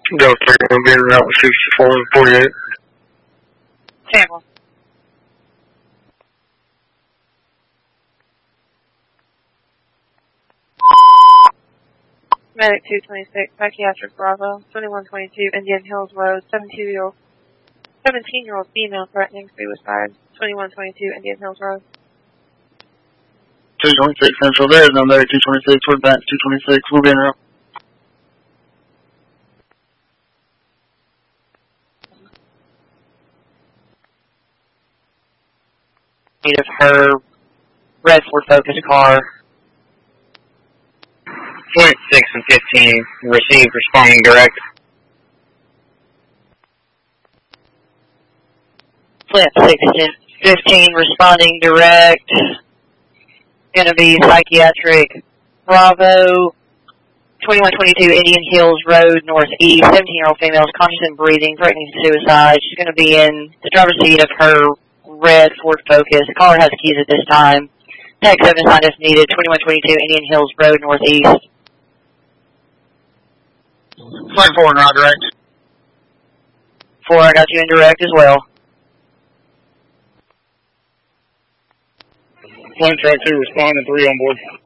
Delta 3 will be en route with 64 and 48. Sample. Medic 226, Psychiatric Bravo, 2122 Indian Hills Road, 17-year-old female threatening suicide, 2122 Indian Hills Road. 226 Central, there is no Medic 226, we're back 226, we'll be en route. Of her red Ford Focus car. 26 and 15 received, responding direct. Flint 6 and 15 responding direct. Gonna be Psychiatric Bravo, 2122 Indian Hills Road Northeast. 17-year-old female is conscious and breathing, threatening suicide. She's gonna be in the driver's seat of her red Ford Focus. The caller has keys at this time. Tag 7 assigned if needed. 2122 Indian Hills Road Northeast. Flight 4 en route direct. 4, I got you in direct as well. Flight track 2 responding, 3 on board.